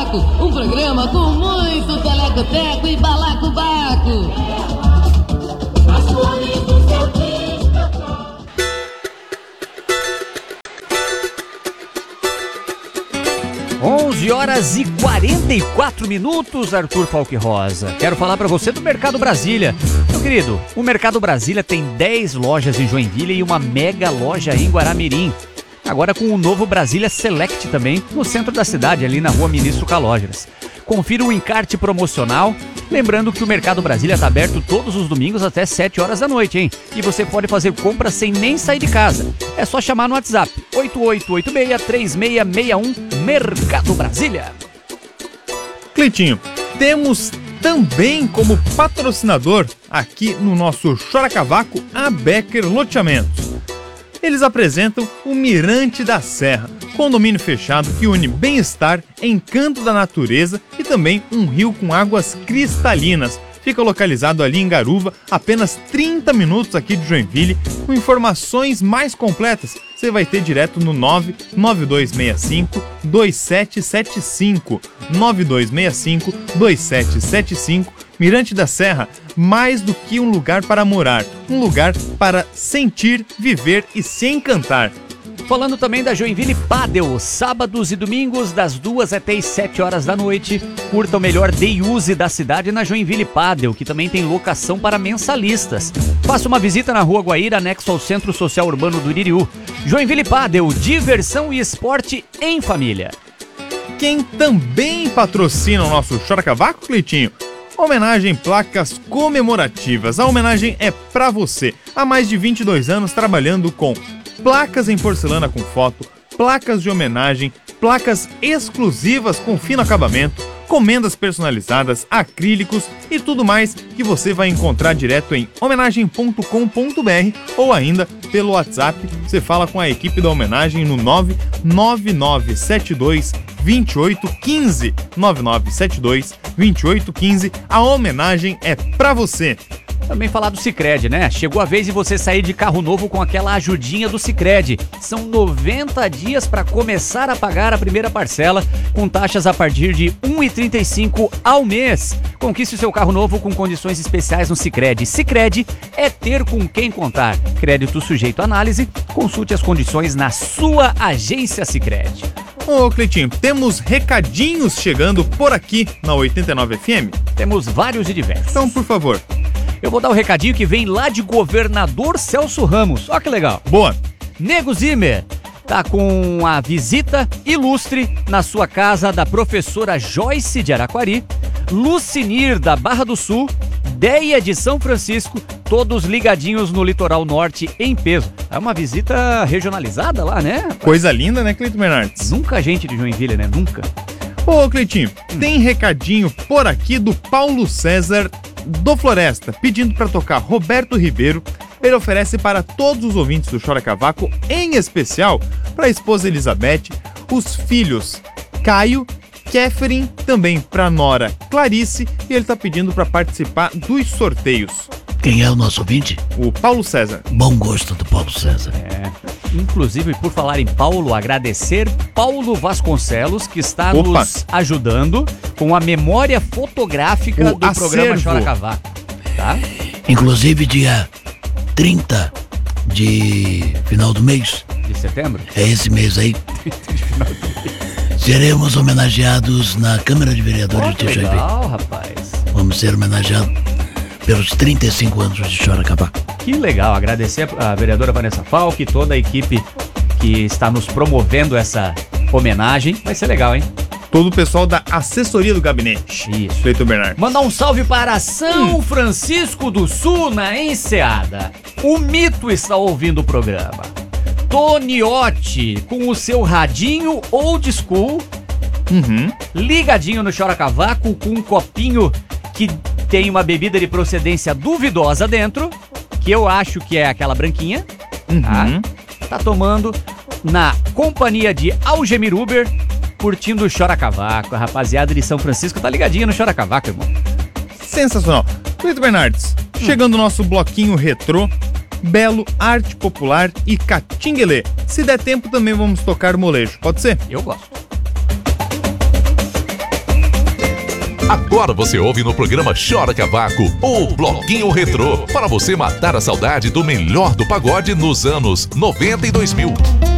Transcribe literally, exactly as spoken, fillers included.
Cavaco, um programa com muito teleco-teco e balaco-baco. As cores do seu onze horas e quarenta e quatro minutos, Arthur Falque Rosa. Quero falar para você do Mercado Brasília. Meu querido, o Mercado Brasília tem dez lojas em Joinville e uma mega loja em Guaramirim. Agora com o novo Brasília Select também, no centro da cidade, ali na rua Ministro Calógeras. Confira o encarte promocional. Lembrando que o Mercado Brasília está aberto todos os domingos até sete horas da noite, hein? E você pode fazer compras sem nem sair de casa. É só chamar no WhatsApp oito oito oito seis, três seis seis um, Mercado Brasília. Cleitinho, temos também como patrocinador aqui no nosso Chora Cavaco a Becker Loteamentos. Eles apresentam o Mirante da Serra, condomínio fechado que une bem-estar, encanto da natureza e também um rio com águas cristalinas. Fica localizado ali em Garuva, apenas trinta minutos aqui de Joinville. Com informações mais completas, você vai ter direto no nove nove dois seis cinco, dois sete sete cinco, nove dois seis cinco, dois sete sete cinco. Mirante da Serra, mais do que um lugar para morar, um lugar para sentir, viver e se encantar. Falando também da Joinville Padel, sábados e domingos das duas até as sete horas da noite. Curta o melhor day use da cidade na Joinville Padel, que também tem locação para mensalistas. Faça uma visita na Rua Guaíra, anexo ao Centro Social Urbano do Iririú. Joinville Padel, diversão e esporte em família. Quem também patrocina o nosso Chora Cavaco, Cleitinho? Homenagem Placas Comemorativas. A homenagem é pra você. Há mais de vinte e dois anos trabalhando com placas em porcelana com foto, placas de homenagem, placas exclusivas com fino acabamento, comendas personalizadas, acrílicos e tudo mais que você vai encontrar direto em homenagem ponto com ponto br ou ainda pelo WhatsApp. Você fala com a equipe da Homenagem no nove nove nove sete dois, dois oito um cinco, nove nove sete dois, dois oito um cinco. A homenagem é pra você. Também falar do Sicredi, né? Chegou a vez de você sair de carro novo com aquela ajudinha do Sicredi. São noventa dias para começar a pagar a primeira parcela, com taxas a partir de um real e trinta e cinco centavos ao mês. Conquiste o seu carro novo com condições especiais no Sicredi. Sicredi é ter com quem contar. Crédito sujeito à análise. Consulte as condições na sua agência Sicredi. Ô Cleitinho, temos recadinhos chegando por aqui na oitenta e nove F M? Temos vários e diversos. Então, por favor. Eu vou dar o um recadinho que vem lá de Governador Celso Ramos. Ó que legal. Boa. Nego Zimmer tá com a visita ilustre na sua casa da professora Joyce de Araquari, Lucinir da Barra do Sul, Deia de São Francisco, todos ligadinhos no litoral norte em peso. É uma visita regionalizada lá, né? Coisa linda, né, Cleiton Bernardes? Nunca gente de Joinville, né? Nunca. Ô, Cleitinho, hum. tem recadinho por aqui do Paulo César do Floresta, pedindo para tocar Roberto Ribeiro. Ele oferece para todos os ouvintes do Chora Cavaco, em especial para a esposa Elizabeth, os filhos Caio, Catherine, também para nora Clarice, e ele está pedindo para participar dos sorteios. Quem é o nosso ouvinte? O Paulo César. Bom gosto do Paulo César. É. Inclusive, por falar em Paulo, agradecer Paulo Vasconcelos, que está Opa. nos ajudando com a memória fotográfica o do acervo. programa Chora Cavaco. Tá? Inclusive, dia trinta de final do mês. De setembro? É esse mês aí. De final do mês. Seremos homenageados na Câmara de Vereadores Oh, de Joinville. legal, rapaz. Vamos ser homenageados pelos trinta e cinco anos de Chora Cavaco. Que legal, agradecer a vereadora Vanessa Falck e toda a equipe que está nos promovendo essa homenagem. Vai ser legal, hein? Todo o pessoal da assessoria do gabinete. Isso. Cleiton Bernardes. Mandar um salve para São Francisco do Sul, na Enseada. O Mito está ouvindo o programa. Toniotti, com o seu radinho old school, Uhum. ligadinho no Chora Cavaco, com um copinho que tem uma bebida de procedência duvidosa dentro, que eu acho que é aquela branquinha. Uhum. Tá, tá tomando na companhia de Algemir Uber, curtindo o Chora Cavaco. A rapaziada de São Francisco tá ligadinha no Chora Cavaco, irmão. Sensacional. Cleiton Bernardes, hum. chegando o nosso bloquinho retrô, belo, arte popular e catinguelê. Se der tempo também vamos tocar molejo, pode ser? Eu gosto. Agora você ouve no programa Chora Cavaco, o Bloquinho Retrô, para você matar a saudade do melhor do pagode nos anos noventa e dois mil.